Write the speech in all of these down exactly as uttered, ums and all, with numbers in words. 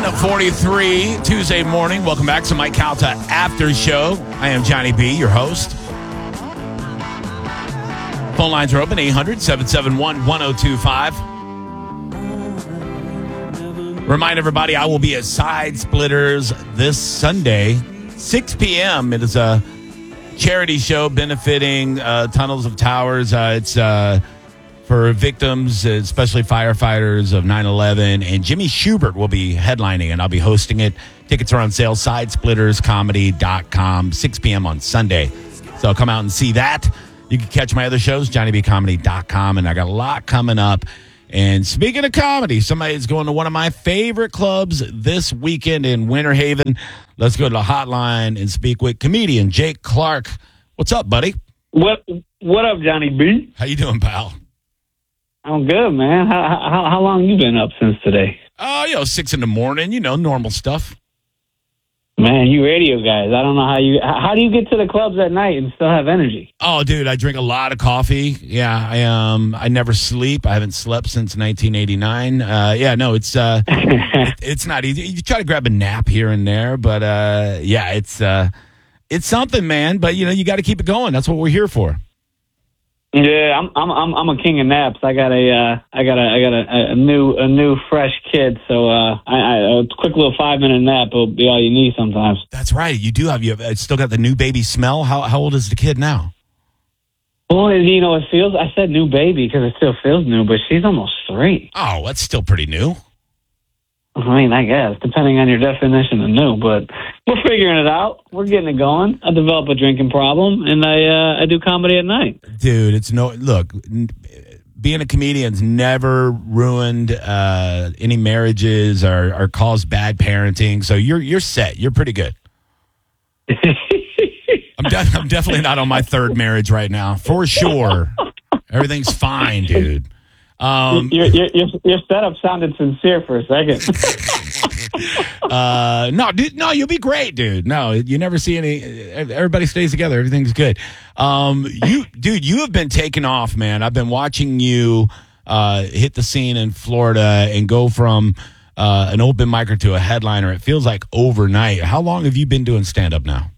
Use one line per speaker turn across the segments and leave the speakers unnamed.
forty-three Tuesday morning. Welcome back to Mike Calta After Show. I am Johnny B, your host. Phone lines are open, eight hundred, seven seven one, one oh two five. Remind everybody, I will be at Side Splitters this Sunday, six p.m. It is a charity show benefiting uh, Tunnels of Towers. Uh, it's uh, for victims, especially firefighters of nine eleven. And Jimmy Schubert will be headlining, and I'll be hosting it. Tickets are on sale, side splitters comedy dot com, six p.m. on Sunday. So come out and see that. You can catch my other shows, johnny b comedy dot com, and I got a lot coming up. And speaking of comedy, somebody's going to one of my favorite clubs this weekend in Winter Haven. Let's go to the hotline and speak with comedian Jake Clark. What's up, buddy?
What What up, Johnny B?
How you doing, pal?
I'm good, man. How how, how long you been up since today?
Oh, you know, six in the morning. You know, normal stuff.
Man, you radio guys. I don't know how you. How do you get to the clubs at night and still have energy?
Oh, dude, I drink a lot of coffee. Yeah, I um, I never sleep. I haven't slept since nineteen eighty-nine. Uh, yeah, no, it's uh, it, it's not easy. You try to grab a nap here and there, but uh, yeah, it's uh, it's something, man. But you know, you got to keep it going. That's what we're here for.
Yeah, I'm I'm I'm I'm a king of naps. I got a uh, I got a I got a, a new a new fresh kid, so uh, I, I, a quick little five minute nap will be all you need sometimes.
That's right. You do have you have, still got the new baby smell. How how old is the kid now?
Boy, you know it feels. I said new baby because it still feels new, but she's almost three.
Oh, that's still pretty new.
I mean, I guess, depending on your definition of new, but we're figuring it out. We're getting it going. I developed a drinking problem, and I uh, I do comedy at night.
Dude, it's no, look, being a comedian's never ruined uh, any marriages or, or caused bad parenting, so you're you're set. You're pretty good. I'm, de- I'm definitely not on my third marriage right now, for sure. Everything's fine, dude.
Um, your, your, your, your setup sounded sincere for a second.
uh, no, dude, no, you'll be great, dude. No, you never see any. Everybody stays together. Everything's good. Um, you, dude, you have been taking off, man. I've been watching you uh, hit the scene in Florida and go from uh, an open micer to a headliner. It feels like overnight. How long have you been doing stand up now?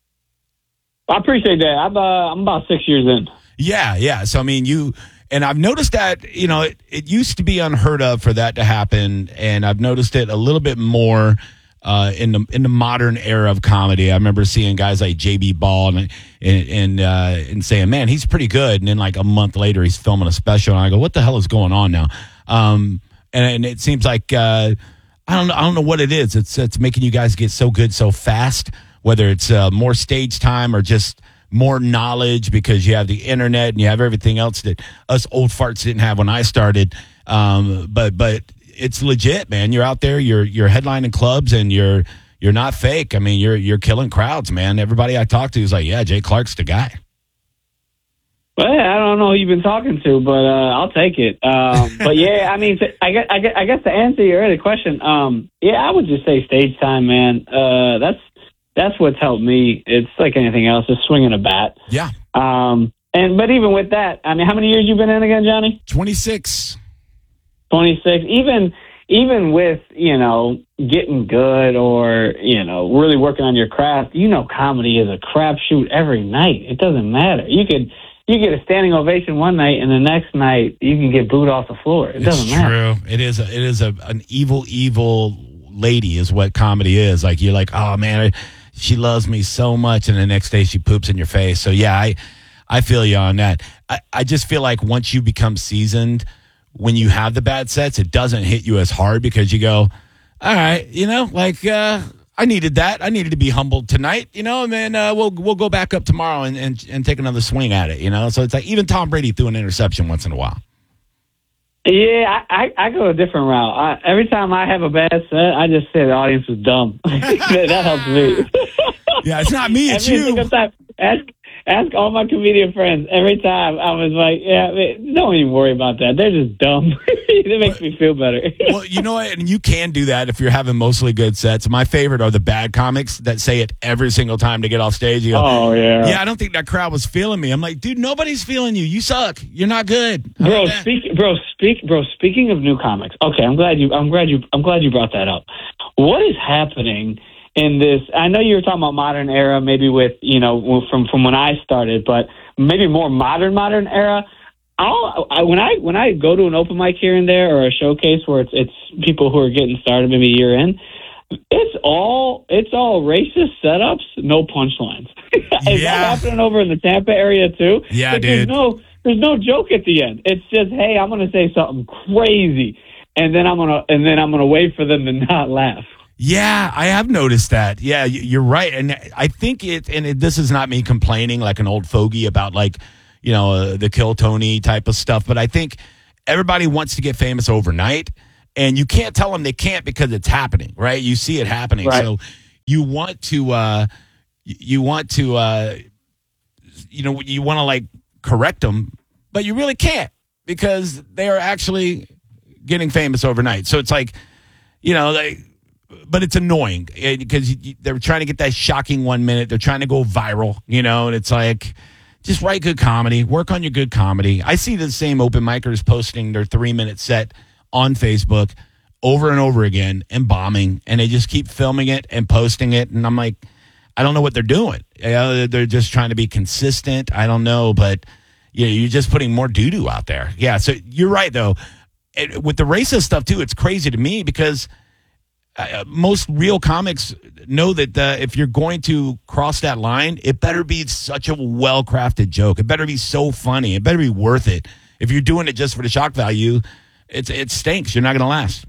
I appreciate that. I'm, uh, I'm about six years in.
Yeah, yeah. So I mean, you. And I've noticed that, you know, it, it used to be unheard of for that to happen. And I've noticed it a little bit more uh, in the in the modern era of comedy. I remember seeing guys like J B. Ball and and and, uh, and saying, man, he's pretty good. And then like a month later, he's filming a special. And I go, what the hell is going on now? Um, and, and it seems like, uh, I don't know, I don't know what it is. It's, it's making you guys get so good so fast, whether it's uh, more stage time or just more knowledge because you have the internet and you have everything else that us old farts didn't have when I started. Um, but but it's legit, man. You're out there, you're you're headlining clubs, and you're you're not fake. I mean, you're you're killing crowds, man. Everybody I talk to is like, yeah, Jay Clark's the guy.
Well, I don't know who you've been talking to, but uh, I'll take it. Um, but yeah, I mean, I guess, I guess I guess to answer your earlier question, um, yeah, I would just say stage time, man. Uh, that's That's what's helped me. It's like anything else, just swinging a bat.
Yeah.
Um. And but even with that, I mean, how many years you been in again, Johnny?
twenty-six.
twenty-six. Even even with you know getting good or you know really working on your craft, you know, comedy is a crapshoot every night. It doesn't matter. You could you get a standing ovation one night, and the next night you can get booed off the floor. It
it's
doesn't matter.
True. It is. A, it is a an evil, evil lady is what comedy is. Like you're like, oh man. I, She loves me so much, and the next day she poops in your face. So, yeah, I I feel you on that. I, I just feel like once you become seasoned, when you have the bad sets, it doesn't hit you as hard because you go, all right, you know, like uh, I needed that. I needed to be humbled tonight, you know, and then uh, we'll we'll go back up tomorrow and, and, and take another swing at it, you know. So it's like even Tom Brady threw an interception once in a while.
Yeah, I, I, I go a different route. I, every time I have a bad set, I just say the audience was dumb. that, that helps me.
Yeah, it's not me, it's
every
you.
Single time, ask, ask all my comedian friends. Every time I was like, yeah, man, don't even worry about that. They're just dumb. It makes me feel better.
Well, you know what? And you can do that if you're having mostly good sets. My favorite are the bad comics that say it every single time to get off stage. You go,
oh, yeah.
Yeah, I don't think that crowd was feeling me. I'm like, dude, nobody's feeling you. You suck. You're not good.
Bro, speak, bro, speak, bro, speaking of new comics. Okay, I'm glad you, I'm glad you, I'm glad you brought that up. what is happening in this? I know you were talking about modern era, maybe with, you know, from, from when I started, but maybe more modern, modern era. I'll, I, when I when I go to an open mic here and there or a showcase where it's it's people who are getting started maybe a year in, it's all it's all racist setups, no punchlines. Is
Yeah.
that happening over in the Tampa area too?
Yeah,
Like,
dude.
There's no there's no joke at the end. It's just, hey, I'm going to say something crazy, and then I'm gonna and then I'm gonna wait for them to not laugh.
Yeah, I have noticed that. Yeah, y- you're right. And I think it, and it, this is not me complaining like an old fogey about like, you know, uh, the Kill Tony type of stuff, but I think everybody wants to get famous overnight, and you can't tell them they can't because it's happening, right? You see it happening.
Right.
So you want to, uh, y- you want to, uh, you know, you want to like correct them, but you really can't because they are actually getting famous overnight. So it's like, you know, like, but it's annoying because they're trying to get that shocking one minute. They're trying to go viral, you know, and it's like, just write good comedy. Work on your good comedy. I see the same open micers posting their three-minute set on Facebook over and over again and bombing, and they just keep filming it and posting it, and I'm like, I don't know what they're doing. You know, they're just trying to be consistent. I don't know, but you know, you're just putting more doo-doo out there. Yeah, so you're right, though. It, with the racist stuff, too, it's crazy to me because uh, most real comics know that uh, if you're going to cross that line, it better be such a well-crafted joke. It better be so funny. It better be worth it. If you're doing it just for the shock value, it's it stinks. You're not going to last.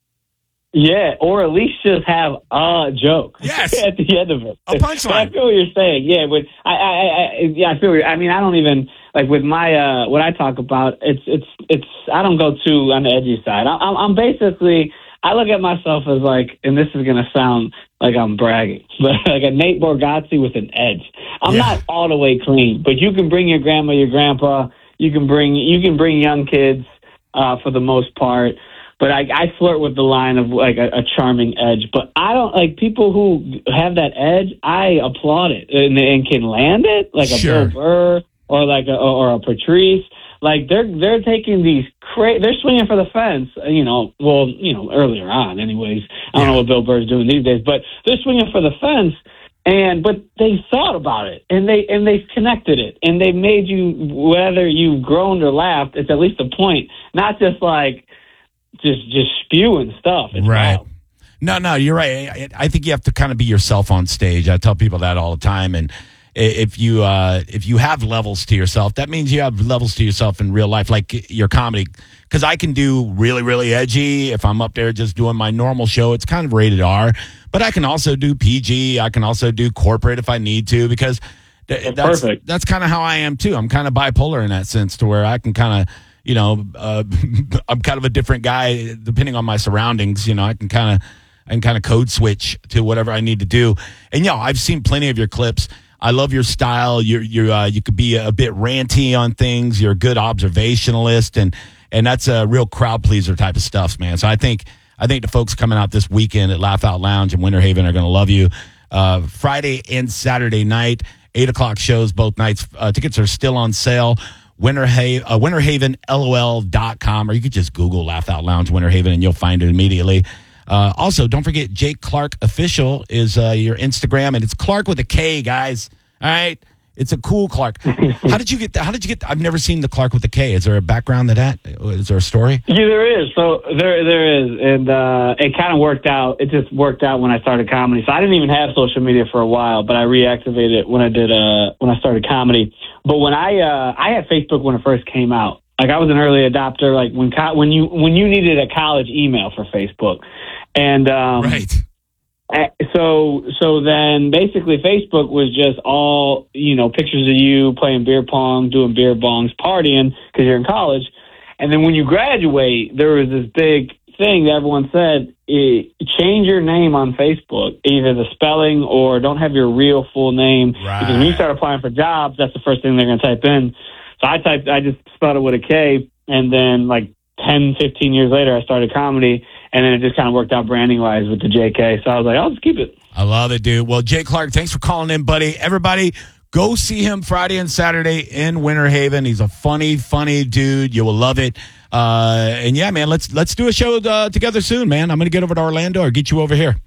Yeah, or at least just have a joke.
Yes.
At the end of it.
A punchline.
But I feel what you're saying. Yeah, but I, I, I, yeah, I feel. What I mean, I don't even like with my uh, what I talk about. It's, it's, it's. I don't go too on the edgy side. I, I'm, I'm basically. I look at myself as like, and this is going to sound like I'm bragging, but like a Nate Bargatze with an edge. I'm
Yeah.
not all the way clean, but you can bring your grandma, your grandpa. You can bring you can bring young kids uh, for the most part. But I, I flirt with the line of like a, a charming edge. But I don't like people who have that edge. I applaud it and, and can land it like a
Sure.
Bill Burr or like a, or a Patrice. Like they're they're taking these cra- they're swinging for the fence. You know, well, you know, earlier on, anyways. I don't
Yeah.
know what Bill Burr's doing these days, but they're swinging for the fence. And but they thought about it, and they and they've connected it, and they've made you, whether you've groaned or laughed, it's at least a point, not just like just just spewing stuff. It's
Right.
wild.
No, no, you're right. I, I think you have to kind of be yourself on stage. I tell people that all the time. And i- if you uh, if you have levels to yourself, that means you have levels to yourself in real life, like your comedy. Because I can do really, really edgy if I'm up there just doing my normal show. It's kind of rated R. But I can also do P G. I can also do corporate if I need to, because th-
That's
that's
perfect.
that's kind of how I am too. I'm kind of bipolar in that sense, to where I can kind of, you know, uh, I'm kind of a different guy depending on my surroundings. You know, I can kind of I can kind of code switch to whatever I need to do. And you know, I've seen plenty of your clips. I love your style. You're you're uh, you could be a bit ranty on things. You're a good observationalist, and and that's a real crowd pleaser type of stuff, man. So I think I think the folks coming out this weekend at Laugh Out Lounge in Winter Haven are going to love you. Uh, Friday and Saturday night, eight o'clock shows both nights. Uh, tickets are still on sale. Winter, ha- uh, winter haven L O L dot com, or you could just Google Laugh Out Lounge Winter Haven and you'll find it immediately. Uh, also, don't forget Jake Clark Official is uh, your Instagram, and it's Clark with a K, guys. All right, it's a cool Clark. How did you get that? How did you get? I've never seen the Clark with a K. Is there a background to that? Is there a story?
Yeah, there is. So there, there is, and uh, it kind of worked out. It just worked out when I started comedy. So I didn't even have social media for a while, but I reactivated it when I did uh, when I started comedy. But when I uh, I had Facebook when it first came out. Like I was an early adopter. Like when co- when you when you needed a college email for Facebook, and um,
Right.
Uh, So, so then basically Facebook was just all, you know, pictures of you playing beer pong, doing beer bongs, partying because you're in college. And then when you graduate, there was this big thing that everyone said, eh, change your name on Facebook, either the spelling or don't have your real full name.
Right.
Because when you start applying for jobs, that's the first thing they're going to type in. So I typed, I just spelled it with a K. And then like ten, fifteen years later, I started comedy. And then it just kind of worked out branding-wise with the J K. So I was like, I'll just keep it.
I love it, dude. Well, Jay Clark, thanks for calling in, buddy. Everybody, go see him Friday and Saturday in Winter Haven. He's a funny, funny dude. You will love it. Uh, and yeah, man, let's let's do a show uh, together soon, man. I'm going to get over to Orlando or get you over here.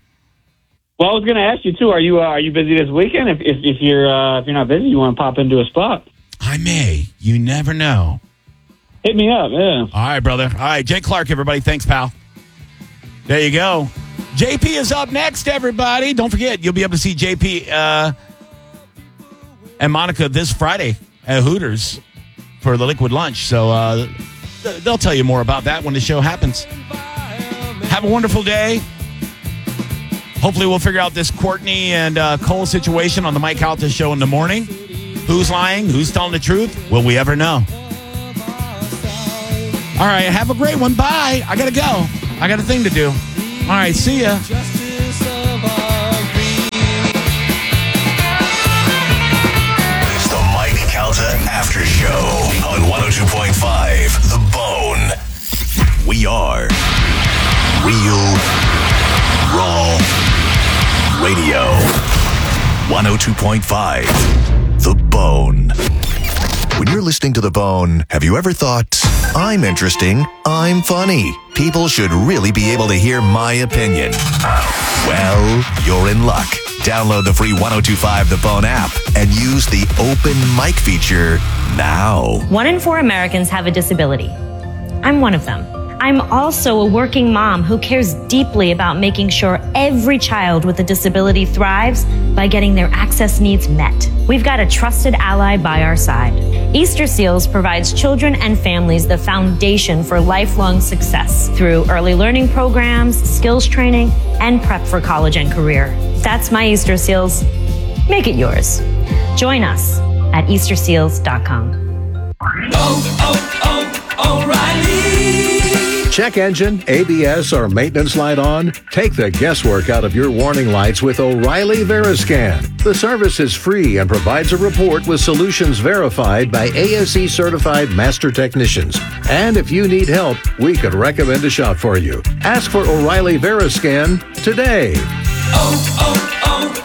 Well, I was going to ask you too. Are you uh, are you busy this weekend? If if, if you're uh, if you're not busy, you want to pop into a spot.
I may. You never know.
Hit me up. Yeah.
All right, brother. All right, Jay Clark, everybody. Thanks, pal. There you go. J P is up next, everybody. Don't forget, you'll be able to see J P uh, and Monica this Friday at Hooters for the Liquid Lunch. So uh, they'll tell you more about that when the show happens. Have a wonderful day. Hopefully we'll figure out this Courtney and uh, Cole situation on the Mike Calta show in the morning. Who's lying? Who's telling the truth? Will we ever know? All right, have a great one. Bye. I got to go. I got a thing to do. All right, see ya.
It's the Mike Calta After Show on one oh two point five The Bone. We are Real Raw Radio. one oh two point five The Bone. When you're listening to The Bone, have you ever thought, I'm interesting, I'm funny. People should really be able to hear my opinion. Well, you're in luck. Download the free one oh two point five The Bone app and use the open mic feature now.
One in four Americans have a disability. I'm one of them. I'm also a working mom who cares deeply about making sure every child with a disability thrives by getting their access needs met. We've got a trusted ally by our side. Easter Seals provides children and families the foundation for lifelong success through early learning programs, skills training, and prep for college and career. That's my Easter Seals. Make it yours. Join us at Easter Seals dot com.
Oh, oh, oh, O'Reilly.
Check engine, A B S, or maintenance light on? Take the guesswork out of your warning lights with O'Reilly Veriscan. The service is free and provides a report with solutions verified by A S E certified master technicians. And if you need help, we could recommend a shop for you. Ask for O'Reilly Veriscan today.
Oh,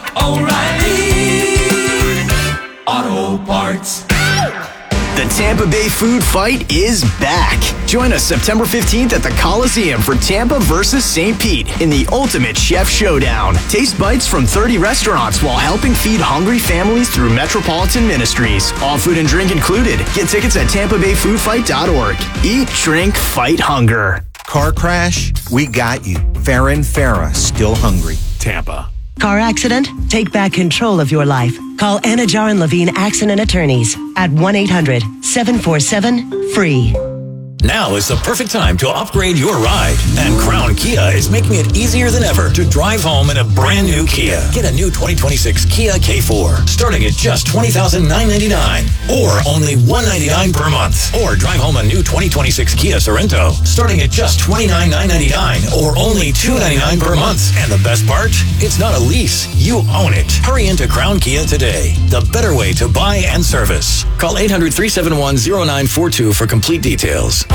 oh, oh, O'Reilly Auto Parts.
The Tampa Bay Food Fight is back. Join us September fifteenth at the Coliseum for Tampa versus Saint Pete in the Ultimate Chef Showdown. Taste bites from thirty restaurants while helping feed hungry families through Metropolitan Ministries. All food and drink included. Get tickets at tampa bay food fight dot org. Eat, drink, fight hunger.
Car crash? We got you. Farron Farah, still hungry. Tampa.
Car accident? Take back control of your life. Call Anajar and Levine Accident Attorneys at one eight hundred seven four seven F R E E.
Now is the perfect time to upgrade your ride. And Crown Kia is making it easier than ever to drive home in a brand new Kia. Get a new twenty twenty-six Kia K four starting at just twenty thousand nine hundred ninety-nine dollars or only one hundred ninety-nine dollars per month. Or drive home a new twenty twenty-six Kia Sorento starting at just twenty-nine thousand nine hundred ninety-nine dollars or only two hundred ninety-nine dollars per month. And the best part? It's not a lease. You own it. Hurry into Crown Kia today. The better way to buy and service. Call eight hundred, three seven one, zero nine four two for complete details.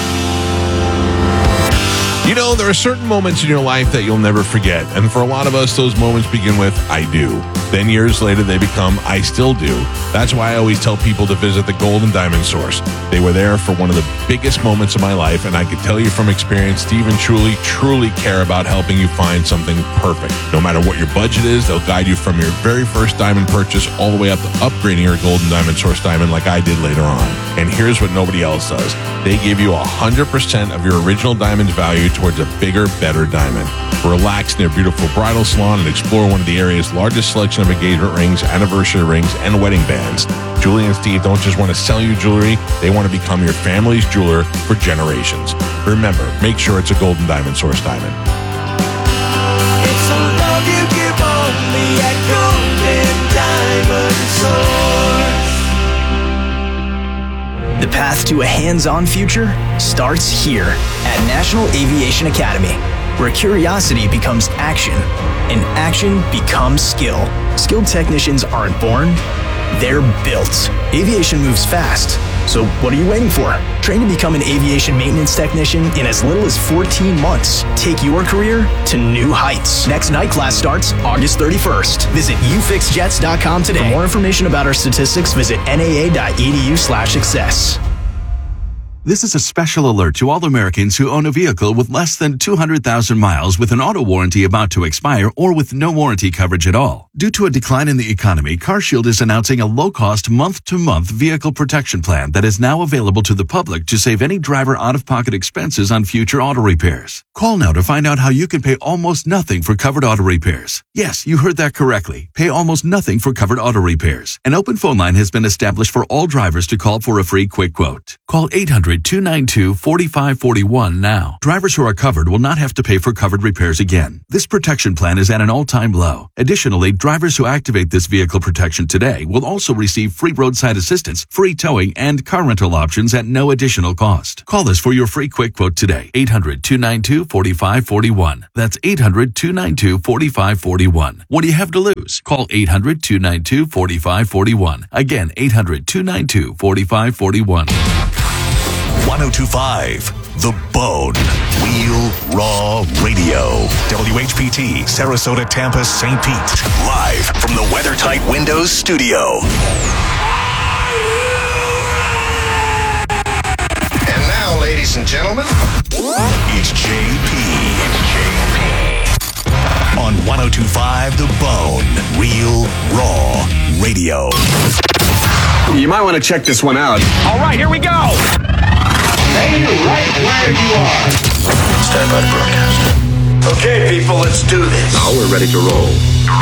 You know, there are certain moments in your life that you'll never forget. And for a lot of us, those moments begin with, I do. Then years later, they become, I still do. That's why I always tell people to visit the Gold and Diamond Source. They were there for one of the biggest moments of my life, and I can tell you from experience, Steve and truly, truly care about helping you find something perfect. No matter what your budget is, they'll guide you from your very first diamond purchase all the way up to upgrading your Gold and Diamond Source diamond like I did later on. And here's what nobody else does. They give you one hundred percent of your original diamond's value towards a bigger, better diamond. Relax in their beautiful bridal salon and explore one of the area's largest selection of engagement rings, anniversary rings, and wedding bands. Julie and Steve don't just want to sell you jewelry, they want to become your family's jeweler for generations. Remember, make sure it's a Gold and Diamond Source diamond.
It's a love you give only at Gold and Diamond Source.
The path to a hands-on future starts here at National Aviation Academy, where curiosity becomes action and action becomes skill. Skilled technicians aren't born, they're built. Aviation moves fast, so what are you waiting for? Train to become an aviation maintenance technician in as little as fourteen months. Take your career to new heights. Next night class starts August thirty-first. Visit u fix jets dot com today. For more information about our statistics, visit N A A dot E D U slash success.
This is a special alert to all Americans who own a vehicle with less than two hundred thousand miles with an auto warranty about to expire or with no warranty coverage at all. Due to a decline in the economy, CarShield is announcing a low-cost month-to-month vehicle protection plan that is now available to the public to save any driver out-of-pocket expenses on future auto repairs. Call now to find out how you can pay almost nothing for covered auto repairs. Yes, you heard that correctly. Pay almost nothing for covered auto repairs. An open phone line has been established for all drivers to call for a free quick quote. Call eight hundred, two nine two, four five four one now. Drivers who are covered will not have to pay for covered repairs again. This protection plan is at an all-time low. Additionally, drivers who activate this vehicle protection today will also receive free roadside assistance, free towing, and car rental options at no additional cost. Call us for your free quick quote today. eight hundred, two nine two, four five four one. That's eight hundred, two nine two, four five four one. What do you have to lose? Call eight hundred, two nine two, four five four one. Again, eight hundred, two nine two, four five four one.
one oh two point five The Bone. Real Raw Radio. W H P T, Sarasota, Tampa, Saint Pete. Live from the WeatherTight Windows studio.
And now, ladies and gentlemen,
it's J P. It's J P. On one oh two point five The Bone. Real Raw Radio.
You might want to check this one out.
All right, here we go.
stay right where you are.
Stand by to broadcast.
Okay, people, let's do this.
Now we're ready to roll.